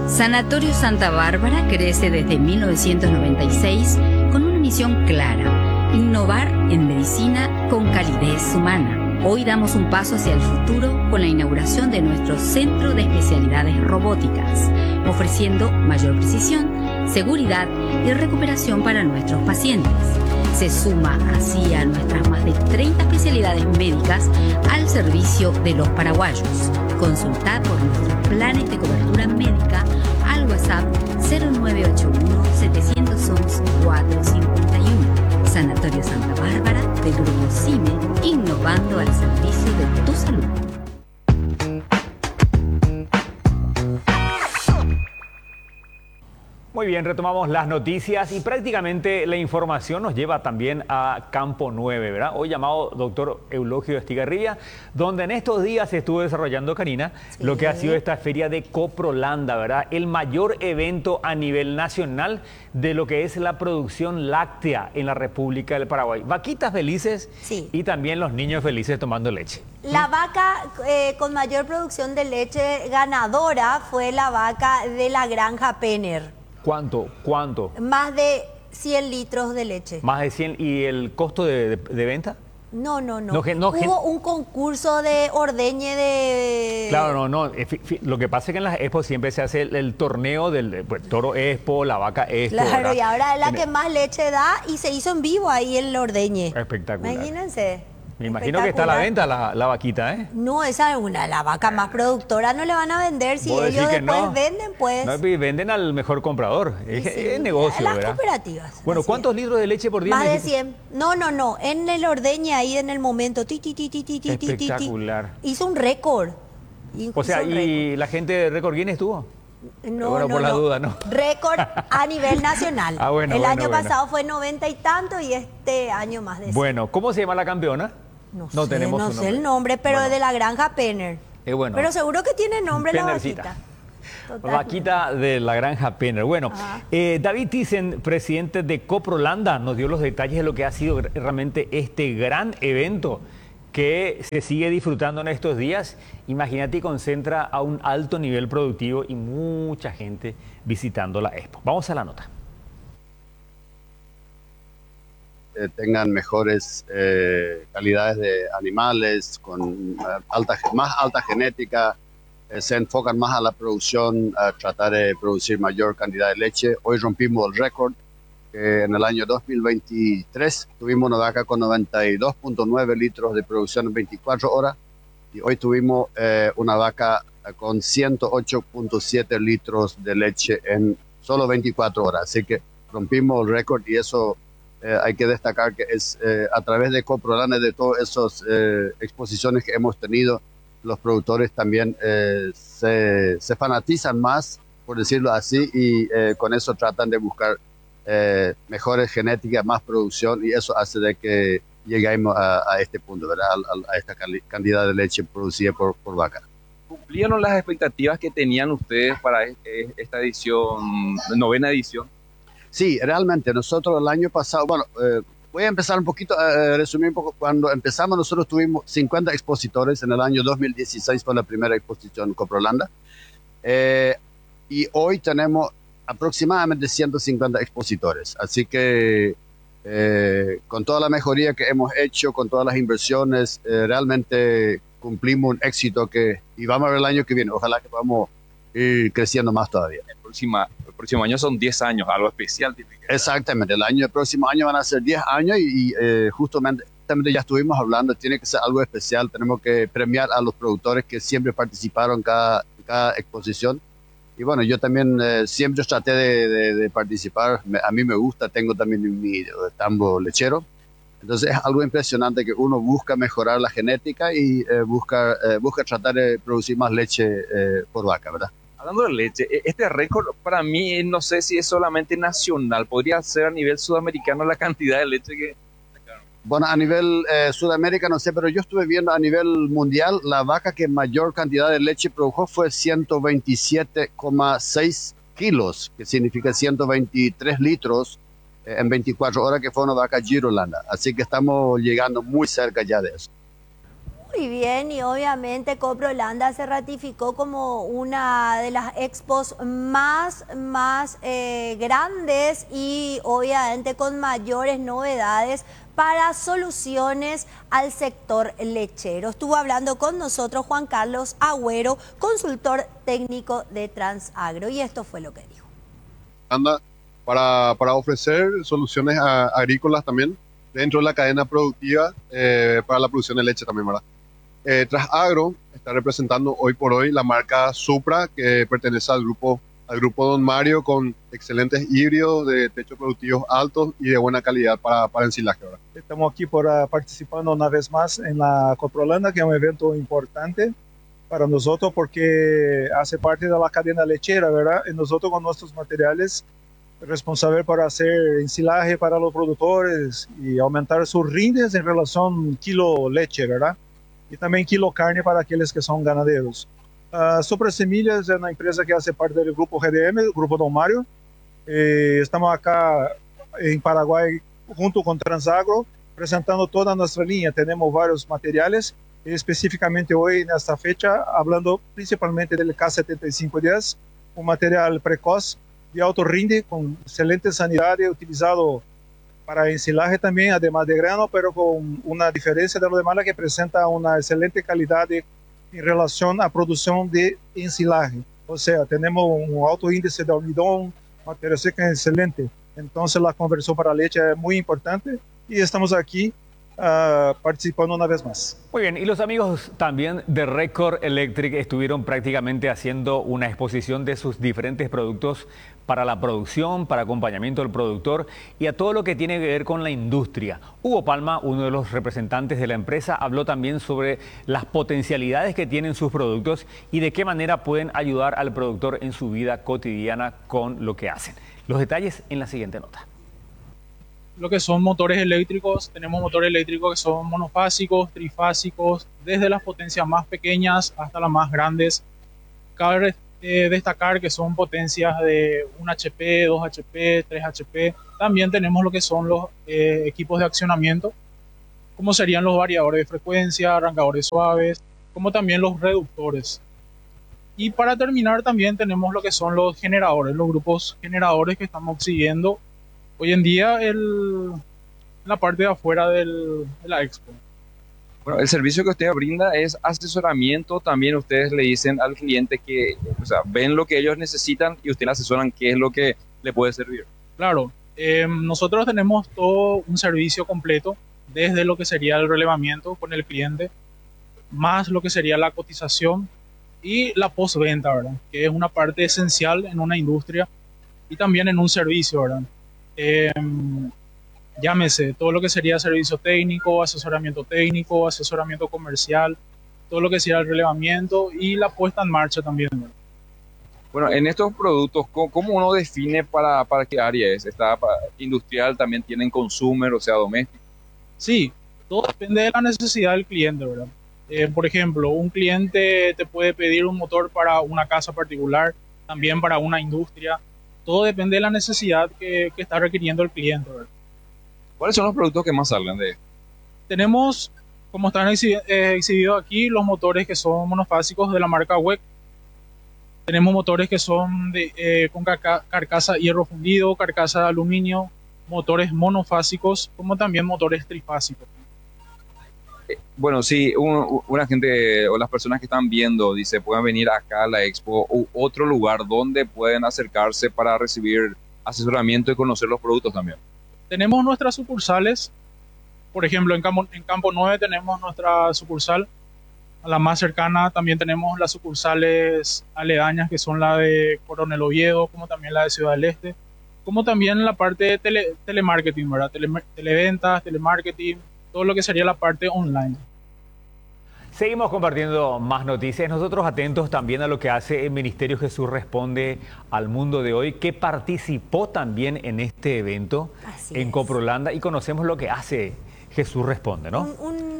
Sanatorio Santa Bárbara crece desde 1996 con una misión clara: innovar en medicina con calidez humana. Hoy damos un paso hacia el futuro con la inauguración de nuestro Centro de Especialidades Robóticas, ofreciendo mayor precisión, seguridad y recuperación para nuestros pacientes. Se suma así a nuestras más de 30 especialidades médicas al servicio de los paraguayos. Consultad por nuestros planes de cobertura médica al WhatsApp 0981-711-451. Sanatorio Santa Bárbara del Grupo CIME, innovando al servicio de tu salud. Muy bien, retomamos las noticias y prácticamente la información nos lleva también a Campo 9, ¿verdad? Hoy llamado Dr. Eulogio Estigarribia, donde en estos días se estuvo desarrollando, Karina, lo que ha sido esta feria de Coprolanda, ¿verdad? El mayor evento a nivel nacional de lo que es la producción láctea en la República del Paraguay. Vaquitas felices y también los niños felices tomando leche. La vaca con mayor producción de leche ganadora fue la vaca de la granja Penner. ¿Cuánto? Más de 100 litros de leche. Más de 100. ¿Y el costo de venta? No. Hubo un concurso de ordeñe de... Claro, no. Lo que pasa es que en las expos siempre se hace el torneo del toro expo, la vaca expo. Claro, ¿verdad? y ahora es la que más leche da y se hizo en vivo ahí el ordeñe. Espectacular. Imagínense. Me imagino que está a la venta la vaquita, ¿eh? No, esa es la vaca más productora, no le van a vender si ellos después venden, pues. No, venden al mejor comprador. Es negocio, las ¿verdad? Cooperativas. Bueno, ¿cuántos litros de leche por día? Más de 100. No. En el ordeñe ahí en el momento. Espectacular. Hizo un récord. O sea, ¿y la gente de Récord Guinness estuvo? No, por la duda, ¿no? Récord a nivel nacional. El año pasado fue 90 y tanto y este año más de 100. Bueno, ¿cómo se llama la campeona? No sé el nombre, pero de la granja Penner. Pero seguro que tiene nombre Pennercita. La vaquita. Vaquita de la granja Penner. Bueno, David Thyssen, presidente de Coprolanda, nos dio los detalles de lo que ha sido realmente este gran evento que se sigue disfrutando en estos días. Imagínate, y concentra a un alto nivel productivo y mucha gente visitando la expo. Vamos a la nota. Tengan mejores calidades de animales, con más alta genética, se enfocan más a la producción, a tratar de producir mayor cantidad de leche. Hoy rompimos el récord, que en el año 2023 tuvimos una vaca con 92.9 litros de producción en 24 horas y hoy tuvimos una vaca con 108.7 litros de leche en solo 24 horas. Así que rompimos el récord y eso... hay que destacar que es a través de Coprolanda, de todas esas exposiciones que hemos tenido, los productores también se fanatizan más, por decirlo así, y con eso tratan de buscar mejores genéticas, más producción, y eso hace de que lleguemos a este punto, ¿verdad? A esta cantidad de leche producida por vaca. ¿Cumplieron las expectativas que tenían ustedes para esta edición, novena edición? Sí, realmente nosotros el año pasado, voy a empezar un poquito, resumir un poco. Cuando empezamos nosotros tuvimos 50 expositores, en el año 2016 fue la primera exposición Coprolanda, y hoy tenemos aproximadamente 150 expositores, así que con toda la mejoría que hemos hecho, con todas las inversiones, realmente cumplimos un éxito y vamos a ver el año que viene, ojalá que podamos ir creciendo más todavía. El próximo año son 10 años, algo especial. Exactamente, el próximo año van a ser 10 años y justamente ya estuvimos hablando, tiene que ser algo especial, tenemos que premiar a los productores que siempre participaron en cada exposición. Y bueno, yo también siempre traté de participar, a mí me gusta, tengo también mi tambo lechero. Entonces es algo impresionante que uno busca mejorar la genética y busca tratar de producir más leche por vaca, ¿verdad? Hablando de leche, este récord para mí no sé si es solamente nacional, podría ser a nivel sudamericano la cantidad de leche que... Bueno, a nivel Sudamérica no sé, pero yo estuve viendo a nivel mundial, la vaca que mayor cantidad de leche produjo fue 127,6 kilos, que significa 123 litros en 24 horas, que fue una vaca Girolanda. Así que estamos llegando muy cerca ya de eso. Muy bien, y obviamente Coprolanda se ratificó como una de las expos más grandes y obviamente con mayores novedades para soluciones al sector lechero. Estuvo hablando con nosotros Juan Carlos Agüero, consultor técnico de Transagro, y esto fue lo que dijo. Anda para ofrecer soluciones agrícolas también dentro de la cadena productiva para la producción de leche también, ¿verdad? Transagro está representando hoy por hoy la marca Supra, que pertenece al grupo Don Mario, con excelentes híbridos de techos productivos altos y de buena calidad para ensilaje, ¿verdad? Estamos aquí participando una vez más en la Coprolanda, que es un evento importante para nosotros porque hace parte de la cadena lechera, ¿verdad? Y nosotros con nuestros materiales responsables para hacer ensilaje para los productores y aumentar sus rindes en relación kilo leche, ¿verdad? Y también kilo carne para aquellos que son ganaderos. Supra Semillas es una empresa que hace parte del grupo GDM, el grupo Don Mario. Estamos acá en Paraguay junto con Transagro presentando toda nuestra línea. Tenemos varios materiales, específicamente hoy en esta fecha, hablando principalmente del K7510, un material precoz de alto rinde, con excelente sanidad, utilizado para ensilaje también, además de grano, pero con una diferencia de lo demás, que presenta una excelente calidad en relación a producción de ensilaje. O sea, tenemos un alto índice de almidón, materia seca excelente. Entonces la conversión para leche es muy importante y estamos aquí participando una vez más. Muy bien, y los amigos también de Record Electric estuvieron prácticamente haciendo una exposición de sus diferentes productos para la producción, para acompañamiento del productor y a todo lo que tiene que ver con la industria. Hugo Palma, uno de los representantes de la empresa, habló también sobre las potencialidades que tienen sus productos y de qué manera pueden ayudar al productor en su vida cotidiana con lo que hacen. Los detalles en la siguiente nota. Lo que son motores eléctricos, tenemos motores eléctricos que son monofásicos, trifásicos, desde las potencias más pequeñas hasta las más grandes. Cabe destacar que son potencias de 1 HP, 2 HP, 3 HP. También tenemos lo que son los equipos de accionamiento, como serían los variadores de frecuencia, arrancadores suaves, como también los reductores. Y para terminar también tenemos lo que son los generadores, los grupos generadores que estamos exhibiendo hoy en día la parte de afuera de la expo. Bueno, el servicio que usted brinda es asesoramiento. También ustedes le dicen al cliente que, o sea, ven lo que ellos necesitan y ustedes le asesoran qué es lo que le puede servir. Claro, nosotros tenemos todo un servicio completo, desde lo que sería el relevamiento con el cliente, más lo que sería la cotización y la postventa, ¿verdad? Que es una parte esencial en una industria y también en un servicio, ¿verdad? Llámese todo lo que sería servicio técnico, asesoramiento comercial, todo lo que sería el relevamiento y la puesta en marcha también, ¿verdad? Bueno, en estos productos, ¿cómo uno define para qué área es? ¿Está industrial? ¿También tienen consumer, o sea, doméstico? Sí, todo depende de la necesidad del cliente, ¿verdad? Por ejemplo, un cliente te puede pedir un motor para una casa particular, también para una industria. Todo depende de la necesidad que está requiriendo el cliente, ¿verdad? ¿Cuáles son los productos que más salgan de esto? Tenemos, como están exhibidos aquí, los motores que son monofásicos de la marca WEC. Tenemos motores que son con carcasa hierro fundido, carcasa de aluminio, motores monofásicos, como también motores trifásicos. Bueno, sí, una gente o las personas que están viendo, dice, pueden venir acá a la expo u otro lugar donde pueden acercarse para recibir asesoramiento y conocer los productos también. Tenemos nuestras sucursales, por ejemplo, en Campo 9 tenemos nuestra sucursal, a la más cercana también tenemos las sucursales aledañas, que son la de Coronel Oviedo, como también la de Ciudad del Este, como también la parte de telemarketing, ¿verdad? Televentas, telemarketing, todo lo que sería la parte online. Seguimos compartiendo más noticias. Nosotros atentos también a lo que hace el Ministerio Jesús Responde al Mundo de Hoy, que participó también en este evento en Coprolanda, y conocemos lo que hace Jesús Responde, ¿no?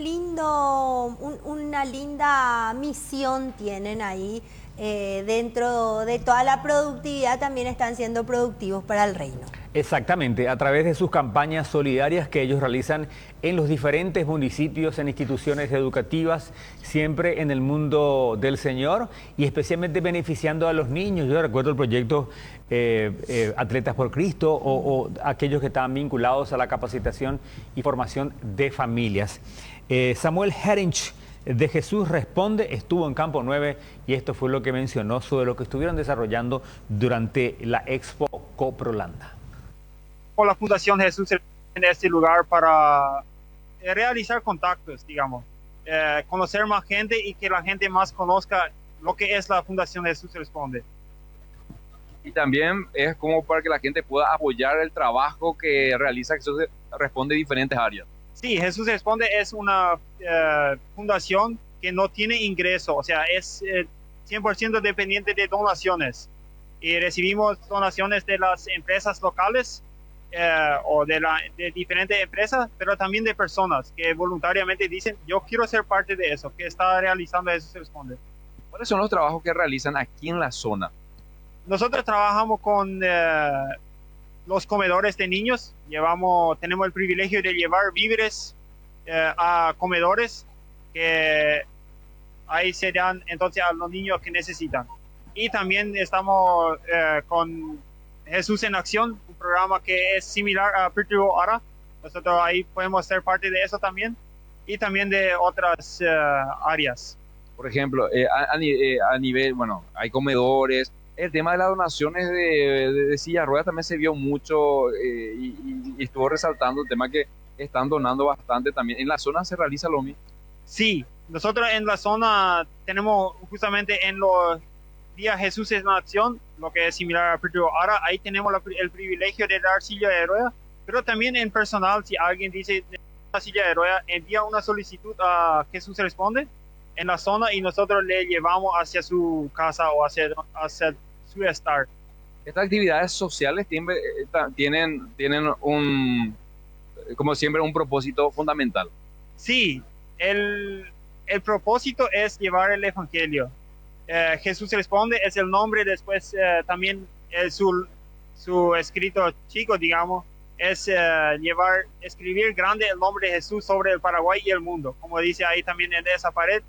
Una linda misión tienen ahí. Dentro de toda la productividad también están siendo productivos para el reino. Exactamente, a través de sus campañas solidarias que ellos realizan en los diferentes municipios, en instituciones educativas, siempre en el mundo del Señor y especialmente beneficiando a los niños. Yo recuerdo el proyecto Atletas por Cristo o aquellos que estaban vinculados a la capacitación y formación de familias. Samuel Herinch de Jesús Responde estuvo en Campo 9 y esto fue lo que mencionó sobre lo que estuvieron desarrollando durante la Expo Coprolanda. La Fundación Jesús en este lugar para realizar contactos, digamos, conocer más gente y que la gente más conozca lo que es la Fundación Jesús Responde. Y también es como para que la gente pueda apoyar el trabajo que realiza Jesús Responde en diferentes áreas. Sí, Jesús Responde es una fundación que no tiene ingreso, o sea, es 100% dependiente de donaciones. Y recibimos donaciones de las empresas locales, o de diferentes empresas, pero también de personas que voluntariamente dicen, yo quiero ser parte de eso, que está realizando Jesús Responde. ¿Cuáles son los trabajos que realizan aquí en la zona? Nosotros trabajamos con los comedores de niños, tenemos el privilegio de llevar víveres a comedores que ahí se dan entonces a los niños que necesitan. Y también estamos con Jesús en Acción, un programa que es similar a Pirtuo Ara. Nosotros ahí podemos ser parte de eso también y también de otras áreas. Por ejemplo, a nivel, bueno, hay comedores. El tema de las donaciones de silla de ruedas también se vio mucho y estuvo resaltando el tema que están donando bastante también. ¿En la zona se realiza lo mismo? Sí, nosotros en la zona tenemos justamente en los días Jesús en Acción, lo que es similar a Pirtuo Ara, ahí tenemos el privilegio de dar silla de ruedas, pero también en personal, si alguien dice una silla de ruedas, envía una solicitud a Jesús Responde en la zona y nosotros le llevamos hacia su casa o hacia su estar. Estas actividades sociales tienen un, como siempre, un propósito fundamental. Sí, el propósito es llevar el evangelio. Jesús Responde es el nombre, después también su escrito chico, digamos, es escribir grande el nombre de Jesús sobre el Paraguay y el mundo. Como dice ahí también en esa pared,